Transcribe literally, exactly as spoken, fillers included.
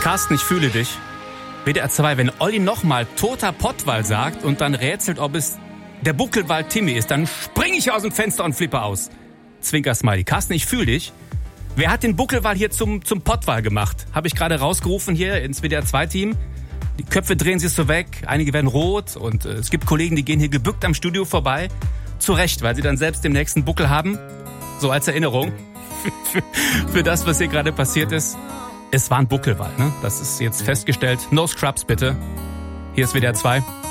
Carsten, ich fühle dich. W D R zwei, wenn Olli nochmal toter Pottwal sagt und dann rätselt, ob es der Buckelwal Timmy ist, dann spring ich aus dem Fenster und flippe aus. Zwinker-Smiley. Carsten, ich fühle dich. Wer hat den Buckelwal hier zum, zum Pottwal gemacht? Habe ich gerade rausgerufen hier ins W D R zwei Team. Die Köpfe drehen sich so weg, einige werden rot und äh, es gibt Kollegen, die gehen hier gebückt am Studio vorbei. Zu Recht, weil sie dann selbst den nächsten Buckel haben. So als Erinnerung für, für das, was hier gerade passiert ist. Es war ein Buckelwal, ne? Das ist jetzt festgestellt. No Scrubs bitte. Hier ist W D R zwei.